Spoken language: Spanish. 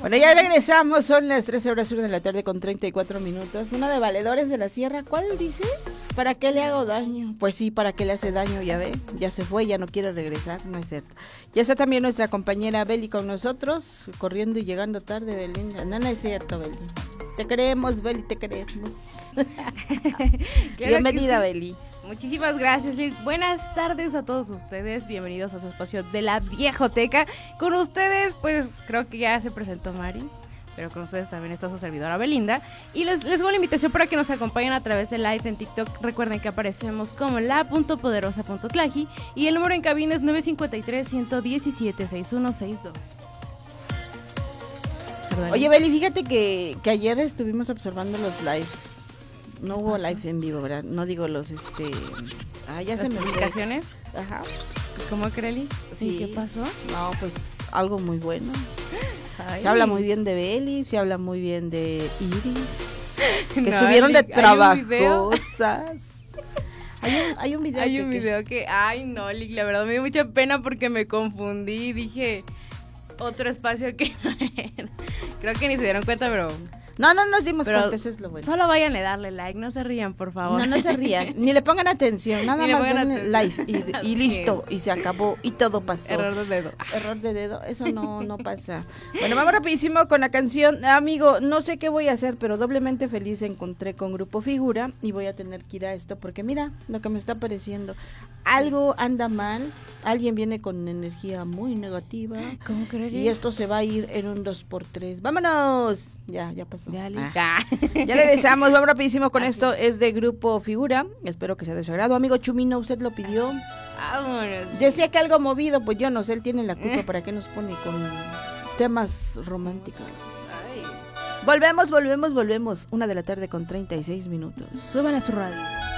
Bueno, ya regresamos, son las 13:01 de la tarde con 34 minutos. Una de Valedores de la Sierra, ¿cuál dices? ¿Para qué le hago daño? Pues sí, ¿para qué le hace daño? Ya ve, ya se fue, ya no quiere regresar, no es cierto. Ya está también nuestra compañera Beli con nosotros, corriendo y llegando tarde, Belinda. No, no es cierto, Beli. Te queremos, Beli, te queremos. Bienvenida, sí. Beli. Muchísimas gracias, Lick. Buenas tardes a todos ustedes, bienvenidos a su espacio de la Viejoteca. Con ustedes, pues creo que ya se presentó Mari, pero con ustedes también está su servidora Belinda. Y les hago la invitación para que nos acompañen a través de live en TikTok. Recuerden que aparecemos como la.poderosa.tlaji y el número en cabina es 953-117-6162. Oye, Beli, fíjate que ayer estuvimos observando los lives. No hubo live en vivo, ¿verdad? No digo los, ya se me publicaciones. Ajá. ¿Cómo, Creli? Sí. ¿Qué pasó? No, pues algo muy bueno. Ay. Se habla muy bien de Beli, se habla muy bien de Iris, que no, estuvieron de trabajosas. Hay un video que, ay no, Lick, la verdad me dio mucha pena porque me confundí, dije otro espacio que no era. Creo que ni se dieron cuenta, pero... No nos dimos cuenta, eso es lo bueno. Solo vayan a darle like, no se rían, por favor. No se rían, ni le pongan atención, nada más denle like y listo, y se acabó, y todo pasó. Error de dedo. Error de dedo, eso no pasa. Bueno, vamos rapidísimo con la canción. Amigo, no sé qué voy a hacer, pero doblemente feliz encontré con Grupo Figura, y voy a tener que ir a esto, porque mira lo que me está pareciendo. Algo anda mal, alguien viene con energía muy negativa. ¿Cómo crees? Y esto se va a ir en un 2x3. ¡Vámonos! Ya pasó. Ya regresamos, vamos rapidísimo con esto. Es de Grupo Figura. Espero que sea de su agrado. Amigo Chumino, usted lo pidió. Vámonos. Decía que algo movido, pues yo no sé, él tiene la culpa. ¿Para qué nos pone con temas románticos? Ay. Volvemos. 1 de la tarde con 36 minutos. Suban a su radio.